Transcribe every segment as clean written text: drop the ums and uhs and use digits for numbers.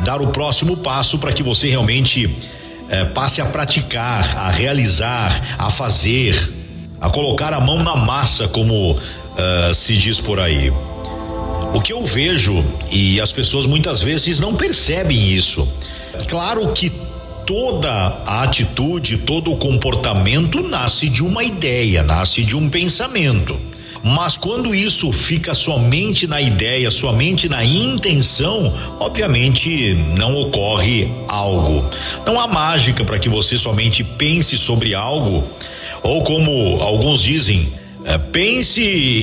dar o próximo passo para que você realmente passe a praticar, a realizar, a fazer, a colocar a mão na massa, como se diz por aí. O que eu vejo, e as pessoas muitas vezes não percebem isso, claro que toda a atitude, todo o comportamento nasce de uma ideia, nasce de um pensamento. Mas quando isso fica somente na ideia, somente na intenção, obviamente não ocorre algo. Não há mágica para que você somente pense sobre algo, ou como alguns dizem, pense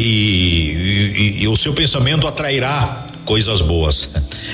e o seu pensamento atrairá coisas boas.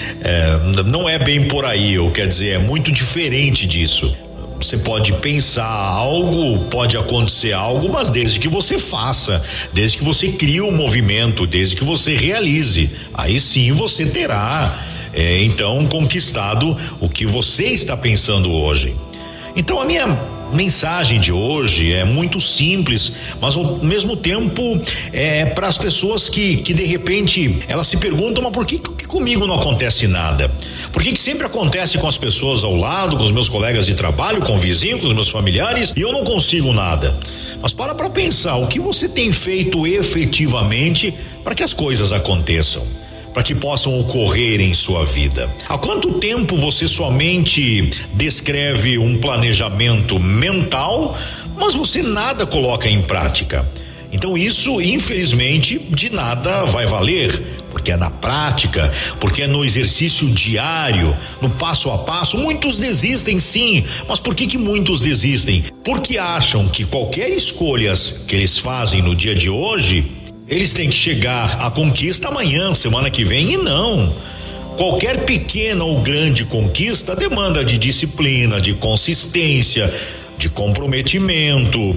Não é bem por aí, eu quero dizer, é muito diferente disso. Você pode pensar algo, pode acontecer algo, mas desde que você faça, desde que você crie um movimento, desde que você realize, aí sim você terá então conquistado o que você está pensando hoje. Então a minha mensagem de hoje é muito simples, mas ao mesmo tempo para as pessoas que de repente elas se perguntam, mas por que comigo não acontece nada? Por que sempre acontece com as pessoas ao lado, com os meus colegas de trabalho, com o vizinho, com os meus familiares, e eu não consigo nada? Mas para pensar, o que você tem feito efetivamente para que as coisas aconteçam, para que possam ocorrer em sua vida? Há quanto tempo você somente descreve um planejamento mental, mas você nada coloca em prática? Então isso, infelizmente, de nada vai valer, porque é na prática, porque é no exercício diário, no passo a passo. Muitos desistem, sim, mas por que muitos desistem? Porque acham que qualquer escolha que eles fazem no dia de hoje, eles têm que chegar à conquista amanhã, semana que vem, e não. Qualquer pequena ou grande conquista demanda de disciplina, de consistência, de comprometimento,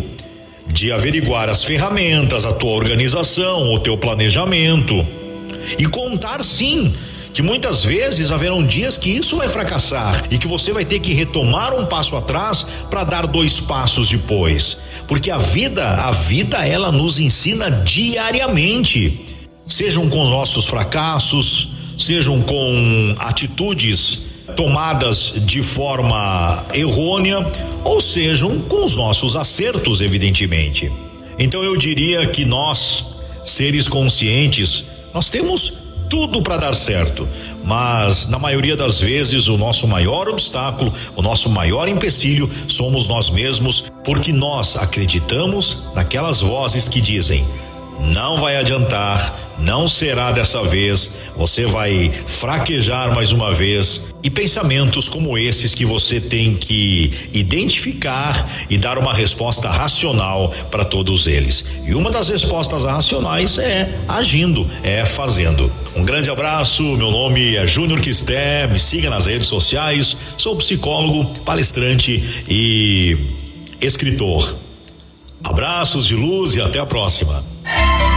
de averiguar as ferramentas, a tua organização, o teu planejamento, e contar sim que muitas vezes haverão dias que isso vai fracassar e que você vai ter que retomar um passo atrás para dar 2 passos depois, porque a vida ela nos ensina diariamente, sejam com os nossos fracassos, sejam com atitudes tomadas de forma errônea, ou sejam com os nossos acertos, evidentemente. Então eu diria que nós, seres conscientes, nós temos tudo para dar certo, mas na maioria das vezes o nosso maior obstáculo, o nosso maior empecilho somos nós mesmos, porque nós acreditamos naquelas vozes que dizem: não vai adiantar, não será dessa vez, você vai fraquejar mais uma vez. E pensamentos como esses que você tem que identificar e dar uma resposta racional para todos eles. E uma das respostas racionais é agindo, é fazendo. Um grande abraço, meu nome é Júnior Quisté, me siga nas redes sociais, sou psicólogo, palestrante e escritor. Abraços de luz e até a próxima.